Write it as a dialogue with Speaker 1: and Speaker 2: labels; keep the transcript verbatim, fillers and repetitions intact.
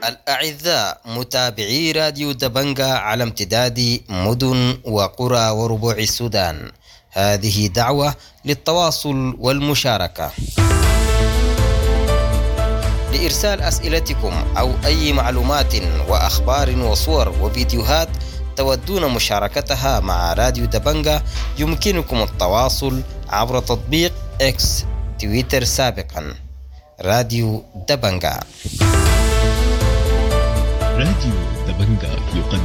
Speaker 1: الأعزاء متابعي راديو دبنجة على امتداد مدن وقرى وربوع السودان، هذه دعوة للتواصل والمشاركة. لإرسال أسئلتكم أو أي معلومات وأخبار وصور وفيديوهات تودون مشاركتها مع راديو دبنجة، يمكنكم التواصل عبر تطبيق إكس تويتر سابقا راديو دبنجة.
Speaker 2: راديو دبنجة يقدم